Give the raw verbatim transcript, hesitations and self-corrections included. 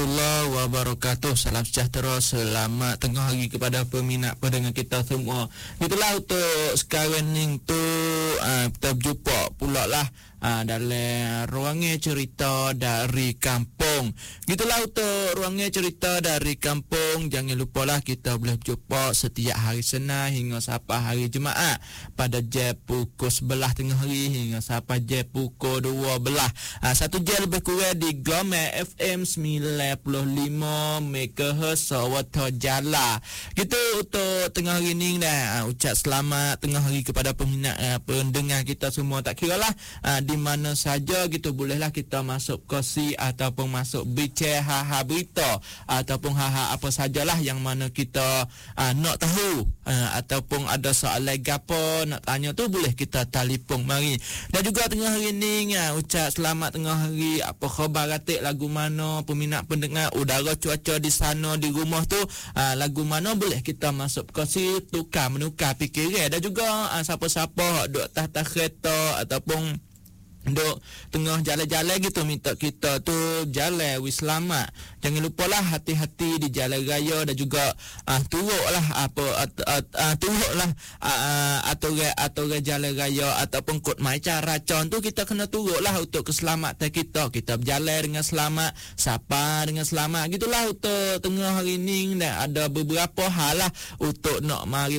Wabarakatuh. Salam sejahtera, selamat tengah hari kepada peminat pendengar kita semua. Itulah untuk sekarang ni tu uh, kita berjumpa pula lah uh, dalam ruangnya cerita dari kampung. Gitulah untuk ruangnya cerita dari kampung. Jangan lupalah kita boleh berjumpa setiap hari Senin hingga sampai hari Jumaat pada jam pukul sebelas tengah hari hingga sampai jam pukul dua belas. Uh, satu jam lebih kurang di Glomer F M sembilan puluh lima megahertz Sawata Jala. Gitu untuk tengah hari ni dah. Uh, ucap selamat tengah hari kepada peminat uh, pendengar kita semua. Tak kira lah uh, di mana saja gitu, bolehlah kita masuk kosi ataupun masuk bicara ha-ha berita ataupun ha-ha apa sajalah yang mana kita uh, nak tahu uh, ataupun ada soalan gapo nak tanya tu, boleh kita telefon mari. Dan juga tengah hari ni uh, ucap selamat tengah hari. Apa khabar atik, lagu mana peminat pendengar, udara cuaca di sana di rumah tu uh, lagu mana, boleh kita masuk kosi tukar menukar fikiran. Dan juga uh, siapa-siapa duk atas kereta ataupun duk tengah jalan-jalan gitu, minta kita tu jalan wis selamat. Jangan lupalah hati-hati di jalan raya. Dan juga uh, turutlah apa at, at, uh, turutlah uh, aturan aturan jalan raya ataupun kod mai cara con tu kita kena turutlah untuk keselamatan kita. Kita berjalan dengan selamat, sapa dengan selamat. Gitulah untuk tengah hari ni. Dan ada beberapa hal lah untuk nak mari